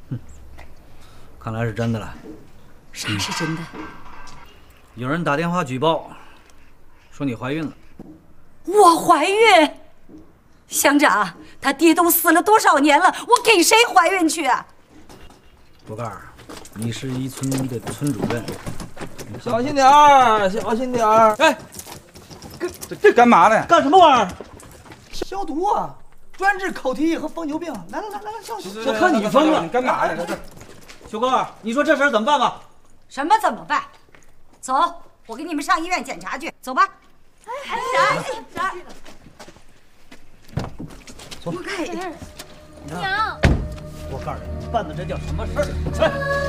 看来是真的了。 啥是真的？ 有人打电话举报，说你怀孕了。 我怀孕？乡长，他爹都死了多少年了，我给谁怀孕去啊？ 不盖儿，你是一村的村主任， 小心点儿，小心点儿！哎，这干嘛呢？ 干什么玩意儿？ 消毒啊，专治口蹄疫和疯牛病。来，上去。 我看你疯了！ 你干嘛呢？ 秋哥，你说这事儿怎么办吧？ 什么怎么办？走，我给你们上医院检查去。走吧。啥？ 走。娘，我告诉你，办的这叫什么事儿？